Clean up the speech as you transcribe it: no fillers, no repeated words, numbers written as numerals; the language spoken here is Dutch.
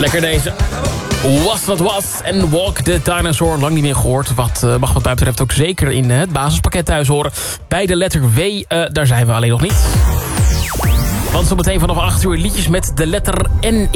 Lekker deze. Was What Was en Walk the Dinosaur. Lang niet meer gehoord. Wat mag wat mij betreft ook zeker in het basispakket thuis horen. Bij de letter W, daar zijn we alleen nog niet. Want zo meteen vanaf 8 uur liedjes met de letter N